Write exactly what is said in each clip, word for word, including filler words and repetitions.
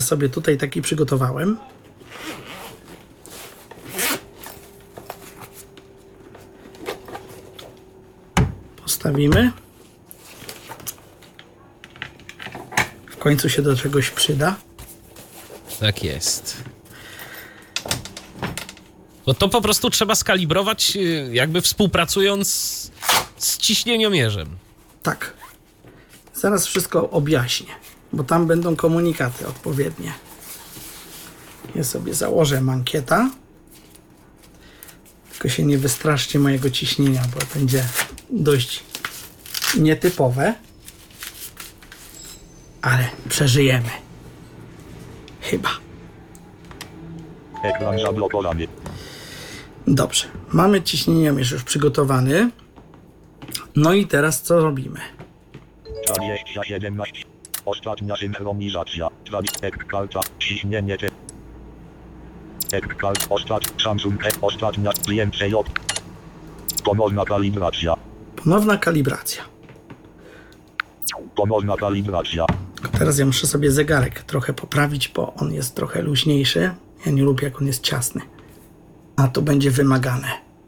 sobie tutaj taki przygotowałem. Postawimy. W końcu się do czegoś przyda. Tak jest. No to po prostu trzeba skalibrować, jakby współpracując z ciśnieniomierzem. Tak. Zaraz wszystko objaśnię, bo tam będą komunikaty odpowiednie. Ja sobie założę mankieta. Tylko się nie wystraszcie mojego ciśnienia, bo będzie dość nietypowe. Ale przeżyjemy. Chyba. Ekran zablokowany. Dobrze. Mamy ciśnieniomierz już przygotowany. No i teraz co robimy? dwadzieścia siedemnaście. Ostatnia synchronizacja. Ekkalta. Ciśnienie te. Ekkalt. Ostat. Samsung. E. Ostatnia. Klient C J. Ponowna kalibracja. Ponowna kalibracja. Ponowna kalibracja. Teraz ja muszę sobie zegarek trochę poprawić, bo on jest trochę luźniejszy. Ja nie lubię, jak on jest ciasny. A to będzie wymagane.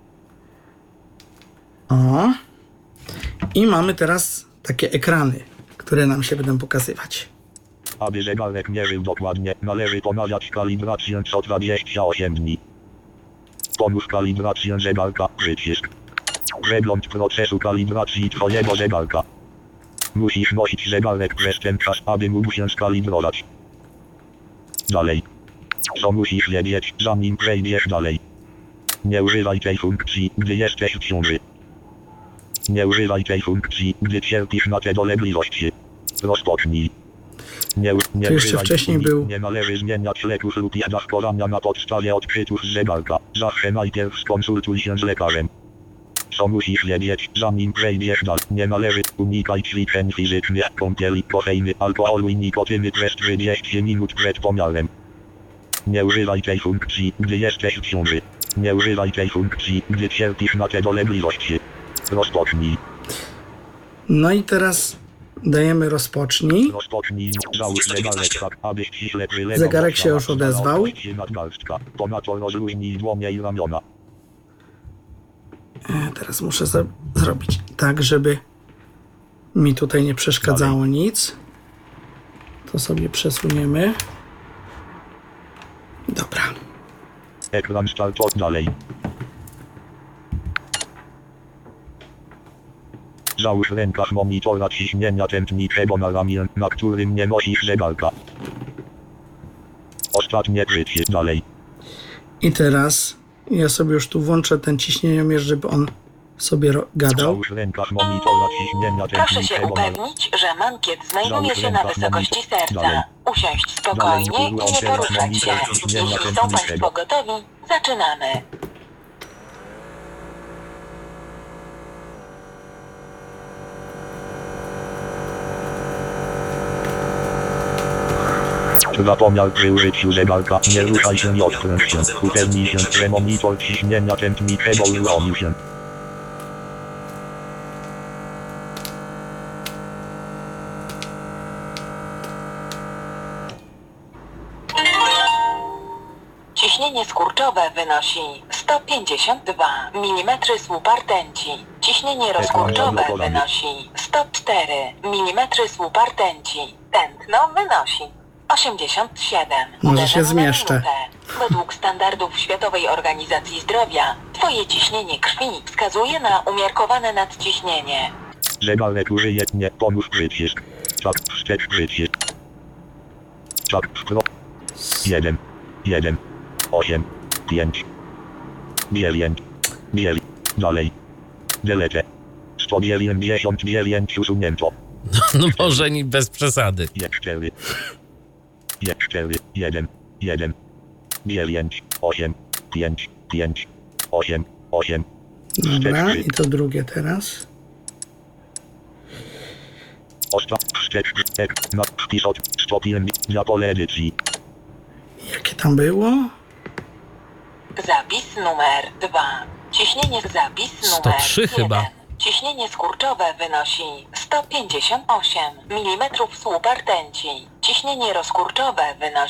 O. I mamy teraz takie ekrany, które nam się będą pokazywać. Aby zegarek mierzył dokładnie, należy ponawiać kalibrację co dwadzieścia osiem dni. Pomóż kalibrację zegarka, przycisk. Przegląd procesu kalibracji twojego zegarka. Musisz nosić zegarek przez ten czas, aby mógł się skalibrować. Dalej. Co musisz wiedzieć, zanim przejdziesz dalej? Nie używaj tej funkcji, gdy jesteś w ciąży. Nie używaj tej funkcji, gdy cierpisz na te dolegliwości. Rozpocznij. Nie, nie To jeszcze wcześniej był. Nie należy zmieniać leków lub jadaszkowania na podstawie odczytów z zegarka. Zawsze najpierw skonsultuj się z lekarzem. Co musisz wiedzieć, zanim przejdziesz dalej? Nie należy unikać ćwiczeń fizycznych, kąpieli, kofeiny, alkoholu i nikotyny przez trzydzieści minut przed pomiarem. Nie używaj tej funkcji, gdy jesteś w ciąży. Nie używaj tej funkcji, gdy cierpisz na te dolegliwości. Rozpocznij. No i teraz dajemy rozpocznij. Rozpocznij. Załóż zegarek tak, aby ściśle przylegał. Zegarek się już odezwał. Ponadto rozluźnij dłonie i ramiona. E, Teraz muszę za- zrobić tak, żeby mi tutaj nie przeszkadzało nic. To sobie przesuniemy. Dobra. Ekran startowy dalej. Załóż rękaw monitora ciśnienia tętniczego na ramię, na którym nie nosisz zegarka. Ostatnie przycisk dalej. I teraz ja sobie już tu włączę ten ciśnieniomierz, żeby on sobie ro- gadał. Załóż rękaw monitora ciśnienia Proszę się tętniczego na... upewnić, że mankiet znajduje się na wysokości serca. Usiąść spokojnie i nie poruszać się. Jeśli są Państwo gotowi, zaczynamy. Na pomiar przy użyciu zegarka, nie ruszaj się i odkręć się. Upewnij się, że monitor ciśnienia tętniczego uruchomił się. Ciśnienie skurczowe wynosi sto pięćdziesiąt dwa milimetrów słupa rtęci. Ciśnienie rozkurczowe wynosi sto cztery milimetrów słupa rtęci. Tętno wynosi osiemdziesiąt siedem. Może się uderzeń na zmieszczę. minutę. Według standardów Światowej Organizacji Zdrowia, Twoje ciśnienie krwi wskazuje na umiarkowane nadciśnienie. Zegarek użyje, nie, pomóż przycisk. Czap, wstecz przycisk. Czap, skro. Jeden, jeden, osiem, pięć, dziewięć, dziewięć, dalej. Delete. sto dziewięćdziesiąt dziewięć usunięto. No może nie bez przesady. cztery, cztery, jeden, jeden, dziewięć, osiem, pięć, pięć, osiem, osiem. Dobra, i to drugie teraz. Ostatni wstecz, ek, na wpis od sto pięć dla pole edycji. Jakie tam było? Zapis numer dwa. Ciśnienie zapis numer sto trzy jeden. chyba. Ciśnienie skurczowe wynosi sto pięćdziesiąt osiem milimetrów słupa rtęci. Ciśnienie rozkurczowe wynosi